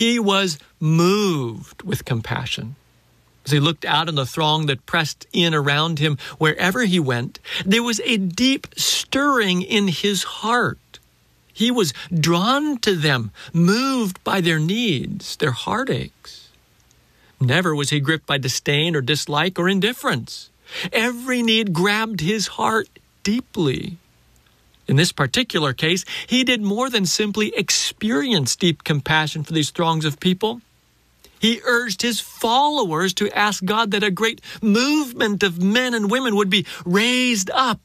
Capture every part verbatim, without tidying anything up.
he was moved with compassion. As he looked out on the throng that pressed in around him wherever he went, there was a deep stirring in his heart. He was drawn to them, moved by their needs, their heartaches. Never was he gripped by disdain or dislike or indifference. Every need grabbed his heart deeply. In this particular case, he did more than simply experience deep compassion for these throngs of people. He urged his followers to ask God that a great movement of men and women would be raised up.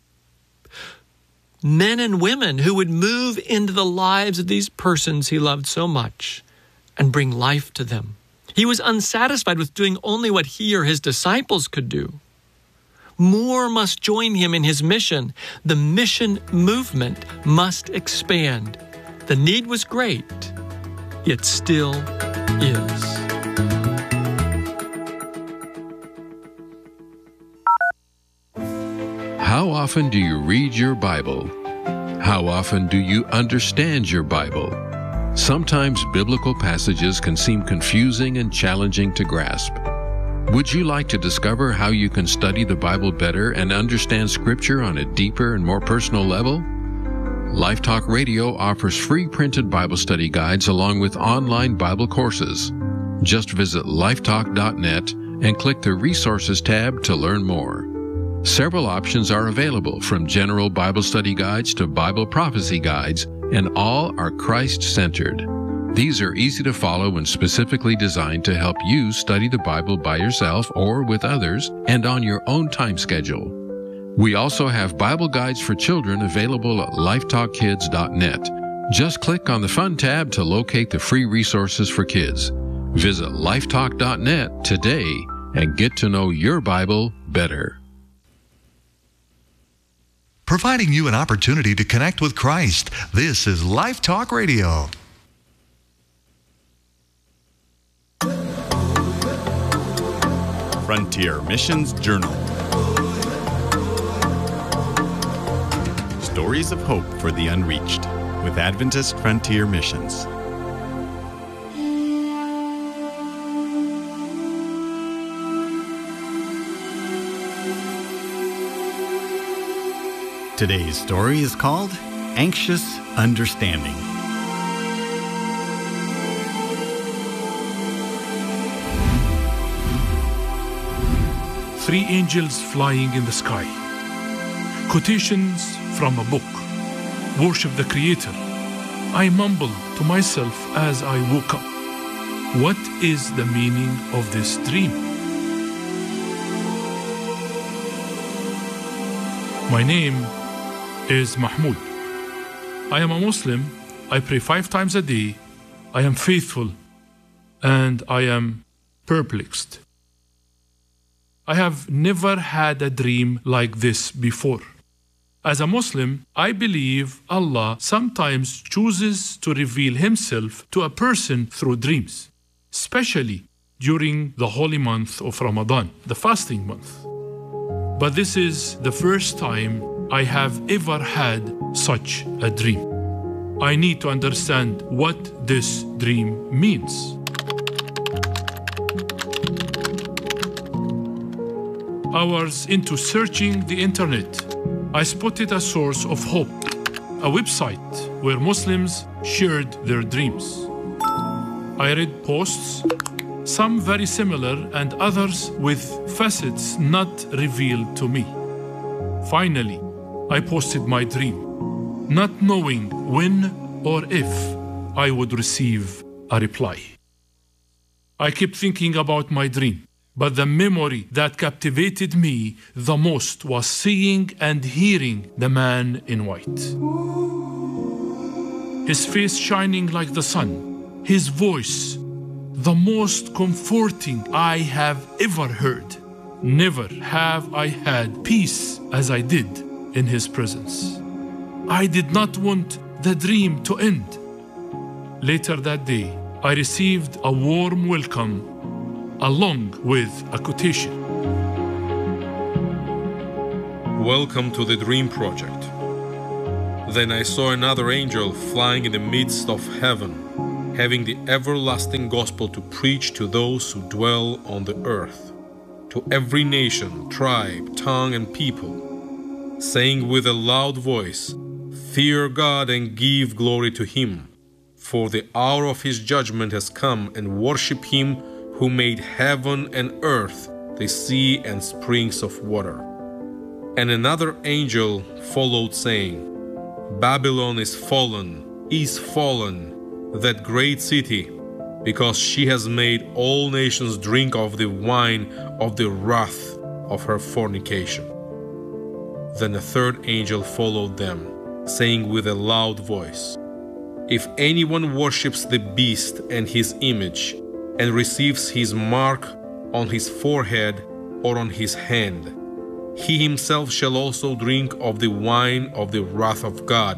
Men and women who would move into the lives of these persons he loved so much and bring life to them. He was unsatisfied with doing only what he or his disciples could do. More must join him in his mission. The mission movement must expand. The need was great. It still is. How often do you read your Bible? How often do you understand your Bible? Sometimes biblical passages can seem confusing and challenging to grasp. Would you like to discover how you can study the Bible better and understand Scripture on a deeper and more personal level? Life Talk Radio offers free printed Bible study guides along with online Bible courses. Just visit lifetalk dot net and click the Resources tab to learn more. Several options are available, from general Bible study guides to Bible prophecy guides, and all are Christ-centered. These are easy to follow and specifically designed to help you study the Bible by yourself or with others and on your own time schedule. We also have Bible guides for children available at lifetalk kids dot net. Just click on the Fun tab to locate the free resources for kids. Visit lifetalk dot net today and get to know your Bible better. Providing you an opportunity to connect with Christ. This is Life Talk Radio. Frontier Missions Journal. Stories of hope for the unreached with Adventist Frontier Missions. Today's story is called Anxious Understanding. Three angels flying in the sky. Quotations from a book. Worship the Creator. I mumbled to myself as I woke up. What is the meaning of this dream? My name is Mahmoud. I am a Muslim. I pray five times a day. I am faithful. And I am perplexed. I have never had a dream like this before. As a Muslim, I believe Allah sometimes chooses to reveal Himself to a person through dreams, especially during the holy month of Ramadan, the fasting month. But this is the first time I have ever had such a dream. I need to understand what this dream means. Hours into searching the internet, I spotted a source of hope, a website where Muslims shared their dreams. I read posts, some very similar and others with facets not revealed to me. Finally, I posted my dream, not knowing when or if I would receive a reply. I kept thinking about my dream. But the memory that captivated me the most was seeing and hearing the man in white. His face shining like the sun, his voice, the most comforting I have ever heard. Never have I had peace as I did in his presence. I did not want the dream to end. Later that day, I received a warm welcome along with a quotation. Welcome to the Dream Project. Then I saw another angel flying in the midst of heaven, having the everlasting gospel to preach to those who dwell on the earth, to every nation, tribe, tongue, and people, saying with a loud voice, Fear God and give glory to Him, for the hour of His judgment has come, and worship Him who made heaven and earth, the sea and springs of water. And another angel followed, saying, Babylon is fallen, is fallen, that great city, because she has made all nations drink of the wine of the wrath of her fornication. Then a third angel followed them, saying with a loud voice, If anyone worships the beast and his image, and receives his mark on his forehead or on his hand, he himself shall also drink of the wine of the wrath of God,